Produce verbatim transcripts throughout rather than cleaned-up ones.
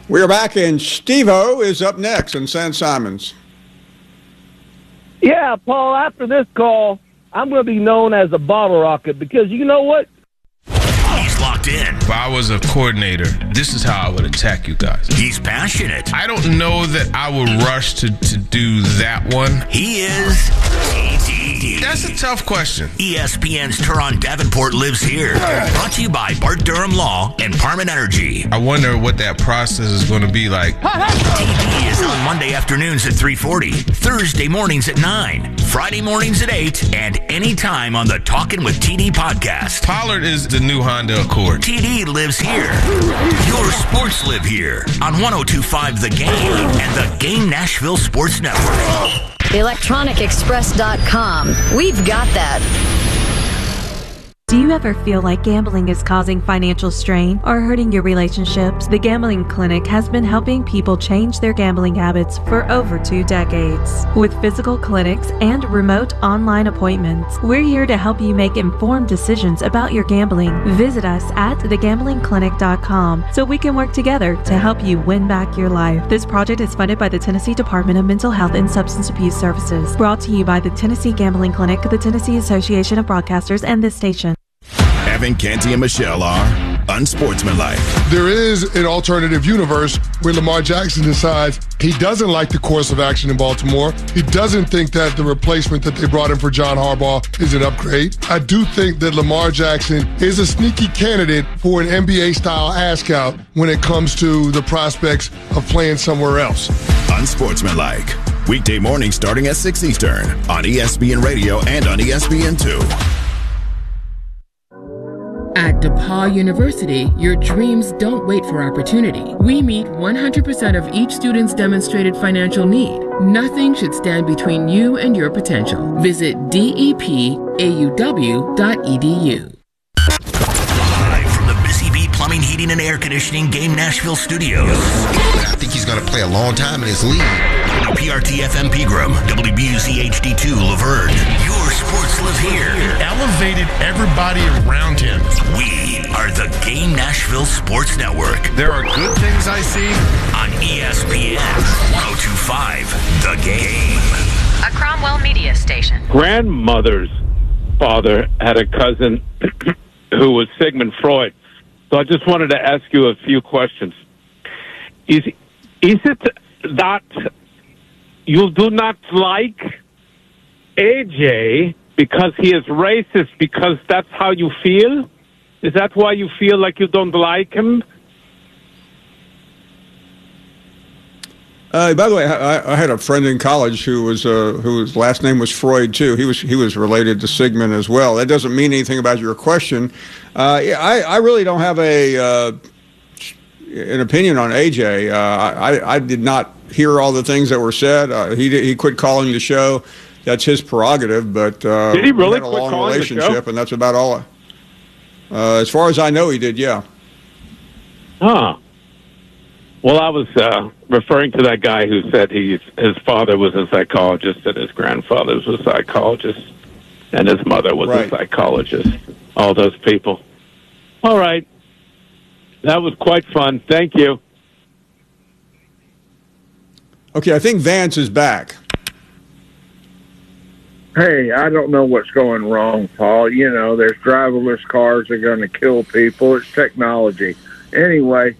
We're back, and Steve-O is up next in Saint Simons. Yeah, Paul, after this call, I'm going to be known as a bottle rocket because you know what? He's locked in. If I was a coordinator, this is how I would attack you guys. He's passionate. I don't know that I would rush to, to do that one. He is T D. That's a tough question. E S P N's Teron Davenport lives here. Brought to you by Bart Durham Law and Parman Energy. I wonder what that process is going to be like. T D is on Monday afternoons at three forty, Thursday mornings at nine, Friday mornings at eight, and anytime on the Talkin' with T D podcast. Pollard is the new Honda Accord. T D lives here. Your sports live here on one oh two point five The Game and the Game Nashville Sports Network. electronic express dot com. We've got that. Do you ever feel like gambling is causing financial strain or hurting your relationships? The Gambling Clinic has been helping people change their gambling habits for over two decades. With physical clinics and remote online appointments, we're here to help you make informed decisions about your gambling. Visit us at the gambling clinic dot com so we can work together to help you win back your life. This project is funded by the Tennessee Department of Mental Health and Substance Abuse Services. Brought to you by the Tennessee Gambling Clinic, the Tennessee Association of Broadcasters, and this station. Evan, Canty, and Michelle are unsportsmanlike. There is an alternative universe where Lamar Jackson decides he doesn't like the course of action in Baltimore. He doesn't think that the replacement that they brought in for John Harbaugh is an upgrade. I do think that Lamar Jackson is a sneaky candidate for an N B A-style ask-out when it comes to the prospects of playing somewhere else. Unsportsmanlike. Weekday mornings starting at six Eastern on E S P N Radio and on E S P N two. At DePaul University, your dreams don't wait for opportunity. We meet one hundred percent of each student's demonstrated financial need. Nothing should stand between you and your potential. Visit D E P A U W dot E D U. Live from the Busy Bee Plumbing, Heating, and Air Conditioning Game Nashville Studios. I think he's going to play a long time in this league. W P R T F M Pegram, W B U Z H D two Laverne. Your sports live here. Elevated everybody around him. We are the Game Nashville Sports Network. There are good things I see on E S P N one oh two point five The Game. A Cromwell media station. Grandmother's father had a cousin who was Sigmund Freud. So I just wanted to ask you a few questions. Is is it that you do not like A J because he is racist, because that's how you feel? Is that why you feel like you don't like him? Uh, by the way, I, I had a friend in college who was uh, whose last name was Freud too. He was he was related to Sigmund as well. That doesn't mean anything about your question. Uh, I I really don't have a uh, an opinion on A J. Uh, I I did not hear all the things that were said. Uh, he he quit calling the show. That's his prerogative. But uh, did he really we had a quit long calling relationship, the show? and that's about all. Uh, as far as I know, he did. Yeah. Huh. Well, I was uh, referring to that guy who said he's, his father was a psychologist and his grandfather was a psychologist and his mother was right. a psychologist. All those people. All right. That was quite fun. Thank you. Okay, I think Vance is back. Hey, I don't know what's going wrong, Paul. You know, there's driverless cars that are going to kill people. It's technology. Anyway,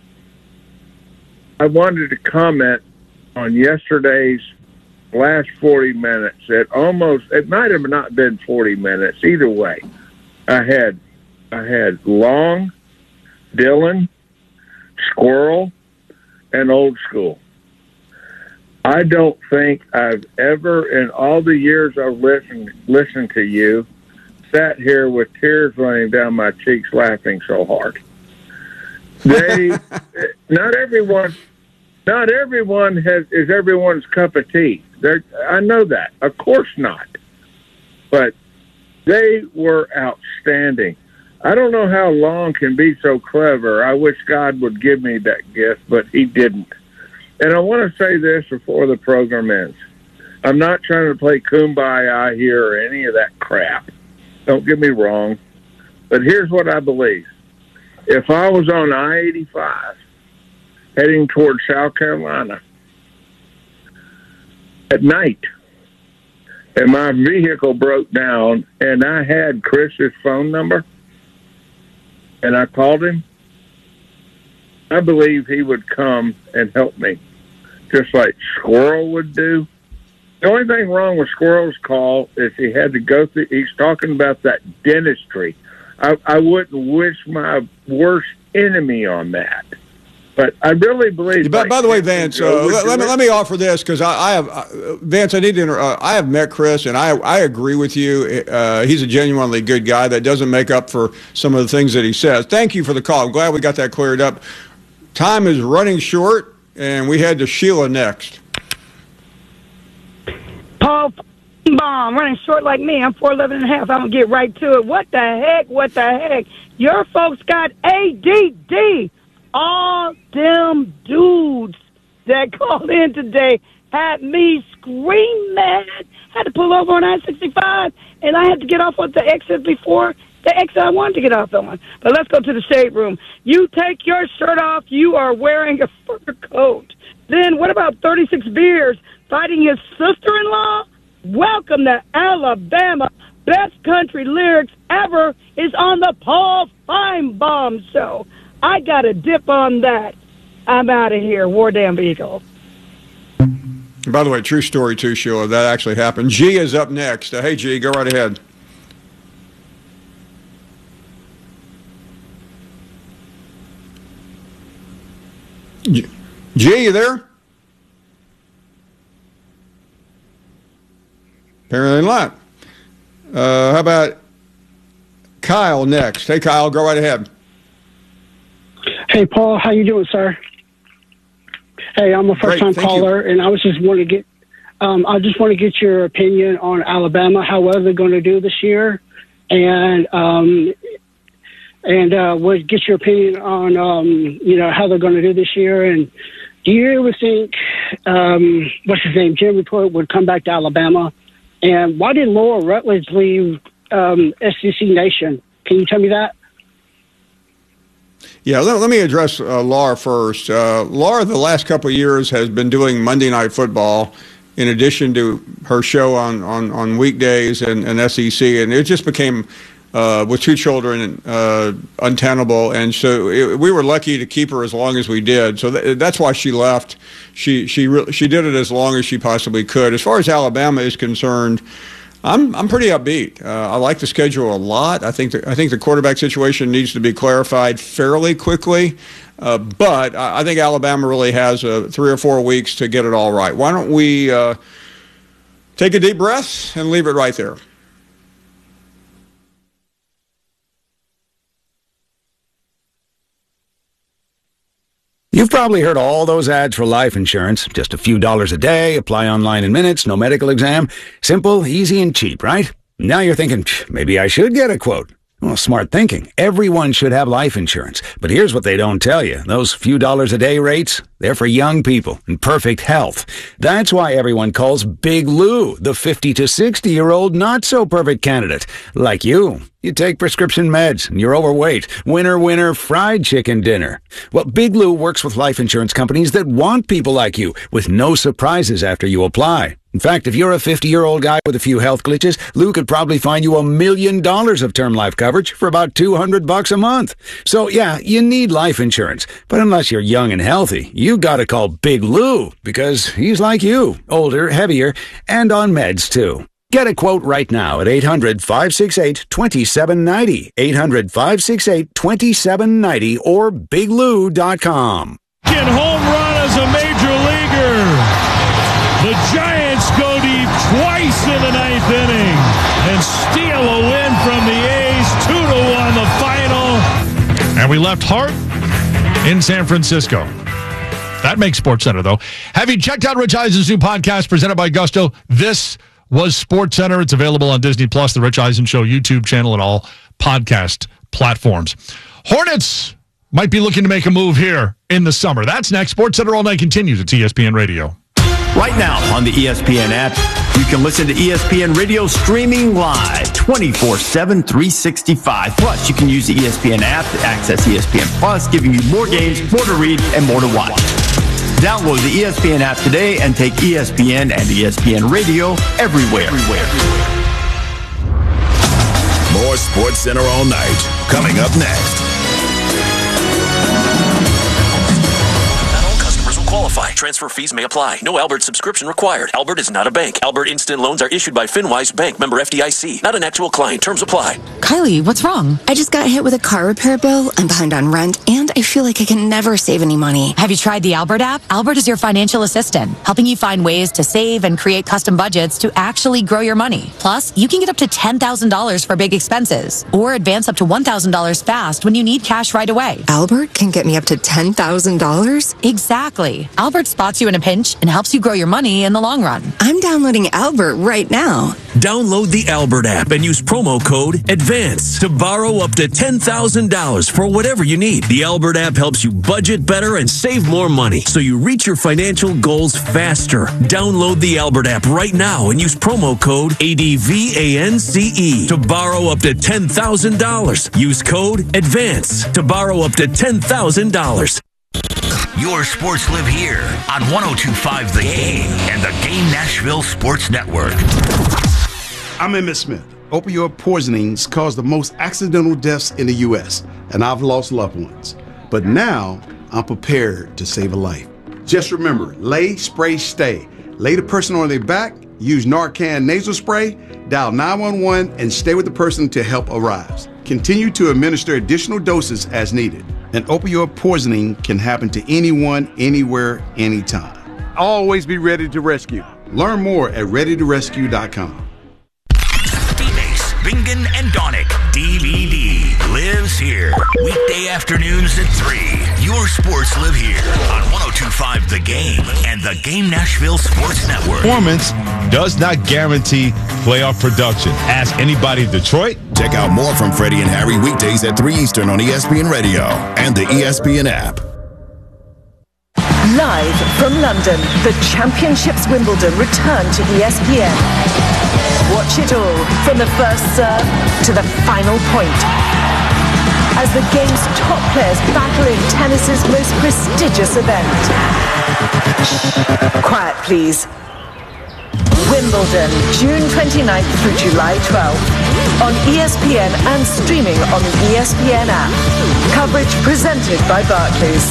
I wanted to comment on yesterday's last forty minutes. It almost, it might have not been forty minutes. Either way, I had, I had Long, Dylan, Squirrel, and Old School. I don't think I've ever, in all the years I've listened listened to you, sat here with tears running down my cheeks laughing so hard. They, not everyone, not everyone has is everyone's cup of tea. They're, I know that, of course not, but they were outstanding. I don't know how Long can be so clever. I wish God would give me that gift, but he didn't. And I want to say this before the program ends. I'm not trying to play kumbaya here or any of that crap. Don't get me wrong. But here's what I believe. If I was on I eighty-five heading toward South Carolina at night. And my vehicle broke down, and I had Chris's phone number, and I called him. I believe he would come and help me, just like Squirrel would do. The only thing wrong with Squirrel's call is he had to go through, he's talking about that dentistry. I, I wouldn't wish my worst enemy on that. But I really believe. By, by the way, Vance, uh, let, let me let me offer this because I, I have uh, Vance. I need to. Inter- uh, I have met Chris, and I I agree with you. Uh, he's a genuinely good guy that doesn't make up for some of the things that he says. Thank you for the call. I'm glad we got that cleared up. Time is running short, and we head to Sheila next. Paul Bomb running short like me. I'm four eleven and a half. I'm gonna get right to it. What the heck? What the heck? Your folks got A D D. All them dudes that called in today had me screaming. Had to pull over on I sixty-five, and I had to get off at the exit before the exit I wanted to get off on. But let's go to the shade room. You take your shirt off, you are wearing a fur coat. Then what about thirty-six beers fighting his sister-in-law? Welcome to Alabama. Best country lyrics ever is on the Paul Feinbaum Show. I got a dip on that. I'm out of here. War Damn Eagle. By the way, true story too, Sheila. That actually happened. G is up next. Uh, hey, G, go right ahead. G, G you there? Apparently not. Uh, how about Kyle next? Hey, Kyle, go right ahead. Hey, Paul, how you doing, sir? Hey, I'm a first-time caller, and I was just want to get, um, I just want to get your opinion on Alabama, how well they're going to do this year, and um, and uh, what get your opinion on um, you know how they're going to do this year, and do you ever think um, what's his name, Jim Report would come back to Alabama, and why did Laura Rutledge leave um, S E C Nation? Can you tell me that? Yeah, let, let me address uh, Laura first. Uh, Laura, the last couple of years, has been doing Monday Night Football in addition to her show on, on, on weekdays and, and S E C, and it just became, uh, with two children, uh, untenable. And so it, we were lucky to keep her as long as we did. So th- that's why she left. She she re- she did it as long as she possibly could. As far as Alabama is concerned, I'm I'm pretty upbeat. Uh, I like the schedule a lot. I think the, I think the quarterback situation needs to be clarified fairly quickly, uh, but I, I think Alabama really has uh, three or four weeks to get it all right. Why don't we uh, take a deep breath and leave it right there? You've probably heard all those ads for life insurance. Just a few dollars a day, apply online in minutes, no medical exam. Simple, easy, and cheap, right? Now you're thinking, maybe I should get a quote. Well, smart thinking. Everyone should have life insurance. But here's what they don't tell you. Those few dollars a day rates, they're for young people in perfect health. That's why everyone calls Big Lou the fifty to sixty-year-old not-so-perfect candidate. Like you. You take prescription meds, and you're overweight. Winner, winner, fried chicken dinner. Well, Big Lou works with life insurance companies that want people like you, with no surprises after you apply. In fact, if you're a fifty-year-old guy with a few health glitches, Lou could probably find you a million dollars of term life coverage for about two hundred bucks a month. So, yeah, you need life insurance. But unless you're young and healthy, you gotta call Big Lou, because he's like you, older, heavier, and on meds, too. Get a quote right now at eight hundred, five six eight, two seven nine zero, eight hundred, five six eight, two seven nine zero, or big lou dot com. Home run as a major leaguer. The Giants go deep twice in the ninth inning and steal a win from the A's, two to one the final. And we left Hart in San Francisco. That makes SportsCenter, though. Have you checked out Rich Eisen's new podcast presented by Gusto? This was SportsCenter. It's available on Disney Plus, the Rich Eisen Show YouTube channel, and all podcast platforms. Hornets might be looking to make a move here in the summer. That's next. SportsCenter All Night continues at E S P N Radio. Right now on the E S P N app, you can listen to E S P N Radio streaming live twenty-four seven, three sixty-five. Plus, you can use the E S P N app to access E S P N Plus, giving you more games, more to read, and more to watch. Download the E S P N app today and take E S P N and E S P N Radio everywhere. everywhere. More Sports Center all night. Coming up next. Qualify. Transfer fees may apply. No Albert subscription required. Albert is not a bank. Albert Instant Loans are issued by FinWise Bank, member F D I C. Not an actual client. Terms apply. Kylie, what's wrong? I just got hit with a car repair bill. I'm behind on rent, and I feel like I can never save any money. Have you tried the Albert app? Albert is your financial assistant, helping you find ways to save and create custom budgets to actually grow your money. Plus, you can get up to ten thousand dollars for big expenses, or advance up to one thousand dollars fast when you need cash right away. Albert can get me up to ten thousand dollars? Exactly. Albert spots you in a pinch and helps you grow your money in the long run. I'm downloading Albert right now. Download the Albert app and use promo code ADVANCE to borrow up to ten thousand dollars for whatever you need. The Albert app helps you budget better and save more money so you reach your financial goals faster. Download the Albert app right now and use promo code ADVANCE to borrow up to ten thousand dollars. Use code ADVANCE to borrow up to ten thousand dollars. Your sports live here on one oh two point five The Game and the Game Nashville Sports Network. I'm Emmett Smith. Opioid poisonings cause the most accidental deaths in the U S, and I've lost loved ones. But now, I'm prepared to save a life. Just remember, lay, spray, stay. Lay the person on their back, use Narcan nasal spray, dial nine one one, and stay with the person until help arrives. Continue to administer additional doses as needed. An opioid poisoning can happen to anyone, anywhere, anytime. Always be ready to rescue. Learn more at ready to rescue dot com. D-Mace, Bingen, and Donick, D V D, lives here. Weekday afternoons at three. Your sports live here on one oh two point five The Game and the Game Nashville Sports Network. Performance does not guarantee playoff production. Ask anybody in Detroit. Check out more from Freddie and Harry weekdays at three Eastern on E S P N Radio and the E S P N app. Live from London, the Championships Wimbledon return to E S P N. Watch it all from the first serve to the final point, as the game's top players battle in tennis's most prestigious event. Quiet, please. Wimbledon, June twenty-ninth through July twelfth. On E S P N and streaming on the E S P N app. Coverage presented by Barclays.